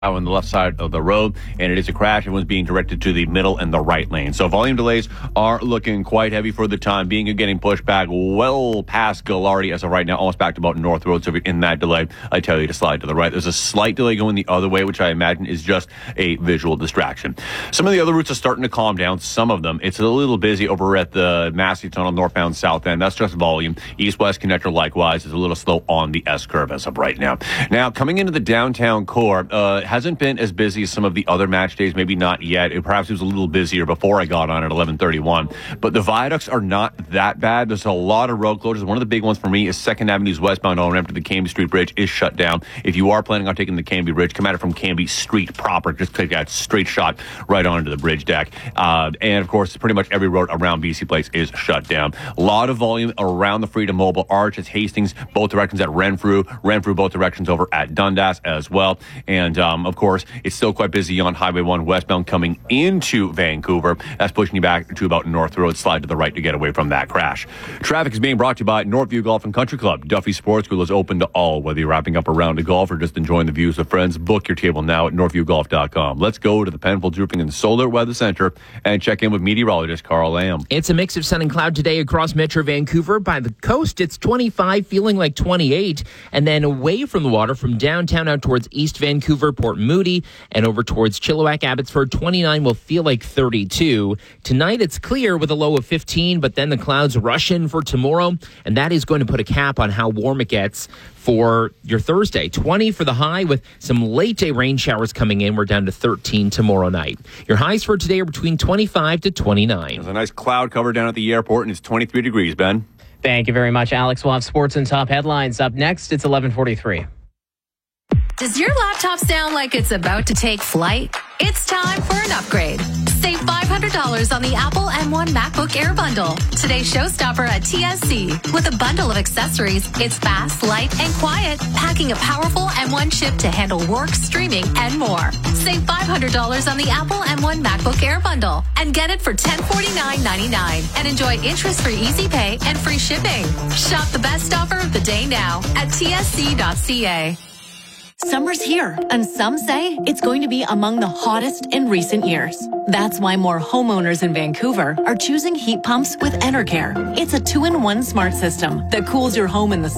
on the left side of the road, and it is a crash. Everyone's being directed to the middle and the right lane. So volume delays are looking quite heavy for the time being. You're getting pushed back well past Gallardi as of right now, almost back to about North Road. So if you're in that delay, I tell you to slide to the right. There's a slight delay going the other way, which I imagine is just a visual distraction. Some of the other routes are starting to calm down. Some of them, it's a little busy over at the Massey Tunnel, northbound, southbound. That's just volume. East-west connector, likewise, is a little slow on the S-curve as of right now. Now, coming into the downtown core, hasn't been as busy as some of the other match days, maybe not yet. Perhaps it was a little busier before I got on at 11:31. But the viaducts are not that bad. There's a lot of road closures. One of the big ones for me is 2nd Avenue's westbound on-ramp to the Cambie Street Bridge is shut down. If you are planning on taking the Cambie Bridge, come at it from Cambie Street proper. Just take that straight shot right onto the bridge deck. And, of course, pretty much every road around BC Place is shut down. A lot of volume around the Freedom Mobile Arch. It's Hastings, both directions at Renfrew. Renfrew, both directions over at Dundas as well. And, of course, it's still quite busy on Highway 1 westbound coming into Vancouver. That's pushing you back to about North Road. Slide to the right to get away from that crash. Traffic is being brought to you by Northview Golf and Country Club. Duffy Sports Grill is open to all. Whether you're wrapping up a round of golf or just enjoying the views with friends, book your table now at northviewgolf.com. Let's go to the Penfolds Roofing and Solar Weather Center and check in with meteorologist Carl Lamb. It's a mix of sun and cloud today across Metro Vancouver. By the coast, it's 25, feeling like 28. And then away from the water, from downtown out towards East Vancouver, Port Moody, and over towards Chilliwack, Abbotsford, 29 will feel like 32. Tonight, it's clear with a low of 15, but then the clouds rush in for tomorrow, and that is going to put a cap on how warm it gets for your Thursday. 20 for the high with some late day rain showers coming in. We're down to 13 tomorrow night. Your highs for today are between 25 to 29. There's a nice cloud cover down at the airport, and it's 23 degrees, Ben. Thank you very much, Alex. We'll have sports and top headlines up next. It's 11:43. Does your laptop sound like it's about to take flight? It's time for an upgrade. Save $500 on the Apple M1 MacBook Air bundle. Today's showstopper at TSC. With a bundle of accessories, it's fast, light, and quiet, packing a powerful M1 chip to handle work, streaming, and more. Save $500 on the Apple M1 MacBook Air bundle and get it for $1,049.99 and enjoy interest-free easy pay and free shipping. Shop the best offer of the day now at tsc.ca. Summer's here, and some say it's going to be among the hottest in recent years. That's why more homeowners in Vancouver are choosing heat pumps with Enercare. It's a 2-in-1 smart system that cools your home in the